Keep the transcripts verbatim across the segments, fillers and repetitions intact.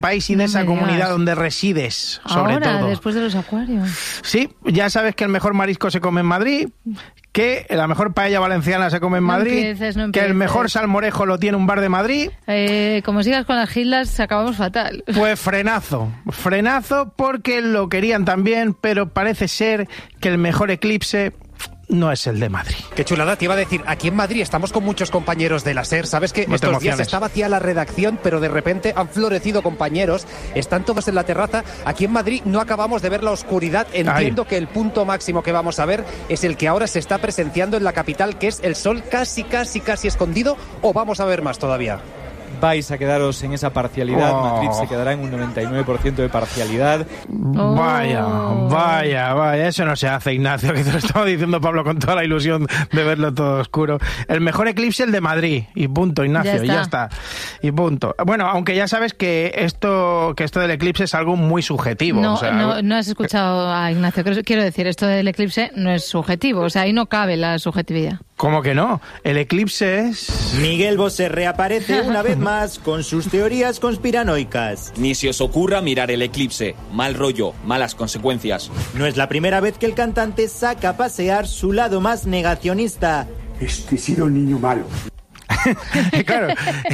país y de esa comunidad donde resides, sobre Ahora, todo. después de los acuarios. Sí, ya sabes que el mejor marisco se come en Madrid, que la mejor paella valenciana se come en No Madrid, empieces, no que empieces. el mejor salmorejo lo tiene un bar de Madrid. Eh, como sigas con las gilas, acabamos fatal. Pues frenazo, frenazo porque lo querían también, pero parece ser que el mejor eclipse no es el de Madrid. Qué chulada, te iba a decir, aquí en Madrid estamos con muchos compañeros de la SER, sabes que No te estos días emociones. está vacía la redacción, pero de repente han florecido compañeros, están todos en la terraza. Aquí en Madrid no acabamos de ver la oscuridad, entiendo Ay. que el punto máximo que vamos a ver es el que ahora se está presenciando en la capital, que es el sol casi, casi, casi escondido, o vamos a ver más todavía. Vais a quedaros en esa parcialidad. Oh. Madrid se quedará en un noventa y nueve por ciento de parcialidad. Oh. Vaya, vaya, vaya, eso no se hace, Ignacio, que te lo estaba diciendo Pablo con toda la ilusión de verlo todo oscuro. El mejor eclipse el de Madrid, y punto, Ignacio, Ya ya está. está. Y punto. Bueno, aunque ya sabes que esto, que esto del eclipse es algo muy subjetivo. No, o sea, no, no has escuchado a Ignacio. Quiero decir, esto del eclipse no es subjetivo. O sea, ahí no cabe la subjetividad. ¿Cómo que no? El eclipse es... Miguel Bosé reaparece una vez más con sus teorías conspiranoicas. Ni se os ocurra mirar el eclipse. Mal rollo, malas consecuencias. No es la primera vez que el cantante saca a pasear su lado más negacionista. Este ha sido el niño malo. Claro,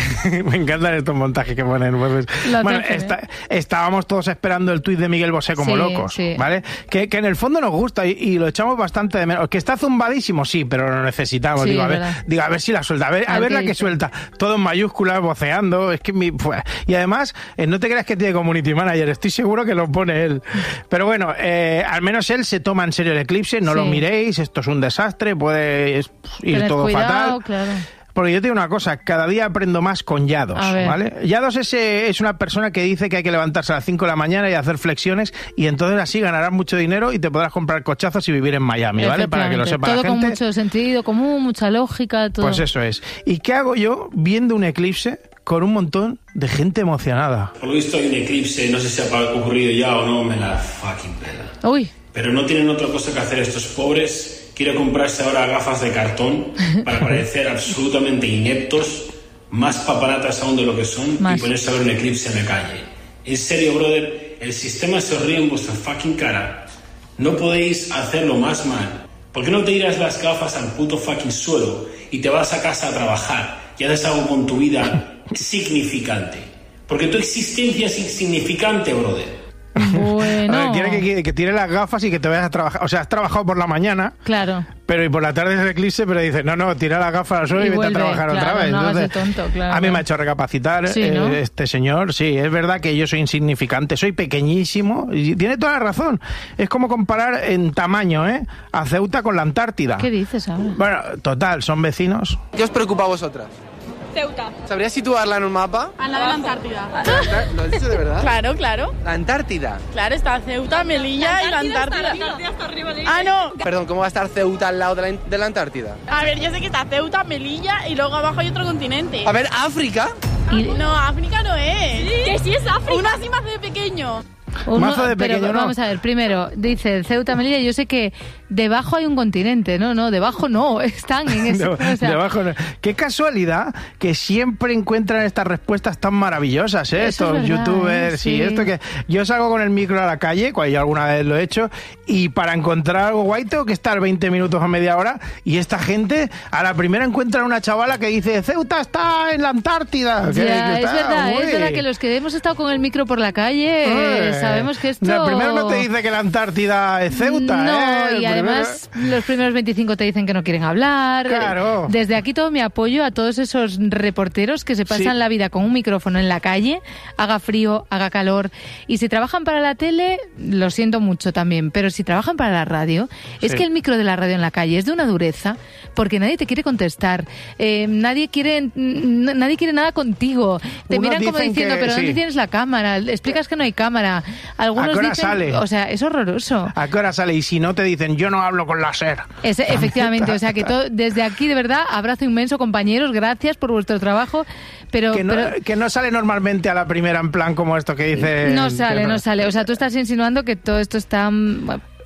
me encantan estos montajes que ponen. Pues, Lo bueno, hacen, está- estábamos todos esperando el tuit de Miguel Bosé como Sí, locos, sí. ¿vale? Que, que en el fondo nos gusta y, y lo echamos bastante de menos. Que está zumbadísimo, sí, pero lo necesitamos. Sí, digo, a ver, verdad. digo, a ver si la suelta, a ver, a A ver ver qué la que dice. suelta. Todo en mayúsculas, voceando. Es que mi, fue- y además, eh, no te creas que tiene community manager, estoy seguro que lo pone él. Pero bueno, eh, al menos él se toma en serio el eclipse, no Sí. lo miréis, esto es un desastre, puede es- ir Tener todo cuidado, fatal. claro. Porque yo te digo una cosa, cada día aprendo más con Yados, A ver. ¿vale? Yados es, eh, es una persona que dice que hay que levantarse a las cinco de la mañana y hacer flexiones y entonces así ganarás mucho dinero y te podrás comprar cochazos y vivir en Miami, ¿vale? Para que lo sepa Todo la con gente. mucho sentido común, mucha lógica, todo. Pues eso es. ¿Y qué hago yo viendo un eclipse con un montón de gente emocionada? Por lo visto hay un eclipse, no sé si ha ocurrido ya o no, me la fucking pela. Uy, Pero no tienen otra cosa que hacer estos pobres. Quieren comprarse ahora gafas de cartón para parecer absolutamente ineptos, más papanatas aún de lo que son, Más. y ponerse a ver un eclipse en la calle. En serio, brother, el sistema se ríe en vuestra fucking cara. No podéis hacerlo más mal. ¿Por qué no te tiras las gafas al puto fucking suelo y te vas a casa a trabajar y haces algo con tu vida significante? Porque tu existencia es insignificante, brother. bueno. A ver, quiere que, que, que tire las gafas y que te vayas a trabajar. O sea, has trabajado por la mañana, Claro. pero y por la tarde es el eclipse, pero dices, no, no, tira las gafas al suelo y, Y vete vuelve, a trabajar claro, otra vez. no hagas el Entonces, tonto, claro, a mí claro. me ha hecho recapacitar Sí, eh, ¿no? este señor. Sí, es verdad que yo soy insignificante, soy pequeñísimo y tiene toda la razón. Es como comparar en tamaño, ¿eh? A Ceuta con la Antártida. ¿Qué dices ahora? Bueno, total, son vecinos. ¿Qué os preocupa a vosotras? Ceuta. ¿Sabrías situarla en un mapa? Al lado de la Antártida. ¿Lo has dicho de verdad? Claro, claro. La Antártida. Claro, está Ceuta, Melilla y la Antártida. La Antártida está arriba de Ah, no. Perdón, ¿cómo va a estar Ceuta al lado de la, de la Antártida? A ver, yo sé que está Ceuta, Melilla y luego abajo hay otro continente. A ver, África. No, África no es. Que sí es África. Una así más de pequeño. Uno- Mazo de pero pequeño, ¿no? vamos a ver, primero, dice Ceuta, Melilla, yo sé que debajo hay un continente, no, no, debajo no, están en ese... De- o sea, debajo no. Qué casualidad que siempre encuentran estas respuestas tan maravillosas, ¿eh? Eso Estos es verdad, youtubers ¿eh? Sí. y esto que... Yo salgo con el micro a la calle, cuando yo alguna vez lo he hecho, y para encontrar algo guay tengo que estar veinte minutos o media hora, y esta gente a la primera encuentran una chavala que dice Ceuta está en la Antártida. Que- Ya, que es está, verdad, uy. es verdad que los que hemos estado con el micro por la calle eh, Uy. sabemos que esto... La primera no te dice que la Antártida es Ceuta, No, ¿eh? y Primero- además los primeros veinticinco te dicen que no quieren hablar. Claro. Desde aquí todo mi apoyo a todos esos reporteros que se pasan Sí. la vida con un micrófono en la calle, haga frío, haga calor. Y si trabajan para la tele, lo siento mucho también, pero si trabajan para la radio, es Sí. que el micro de la radio en la calle es de una dureza porque nadie te quiere contestar, eh, nadie quiere n- nadie quiere nada contigo. Te Unos miran como dicen diciendo, que- pero ¿dónde sí. tienes la cámara? Explicas que no hay cámara. Algunos ¿A qué hora dicen, sale? o sea, es horroroso. ¿A qué hora sale? Y si no te dicen, yo no hablo con la SER. Es, efectivamente, o sea que todo, desde aquí de verdad abrazo inmenso, compañeros, gracias por vuestro trabajo, pero, Que no, pero que no sale normalmente a la primera en plan como esto que dice... no sale, que no sale, o sea, tú estás insinuando que todo esto está mm,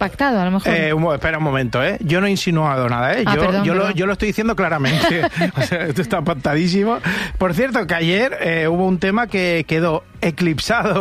pactado, a lo mejor. Eh, un, espera un momento, ¿eh? Yo no he insinuado nada, ¿eh? Ah, yo, perdón, yo, perdón. Lo, yo lo estoy diciendo claramente. O sea, esto está pactadísimo. Por cierto, que ayer eh, hubo un tema que quedó eclipsado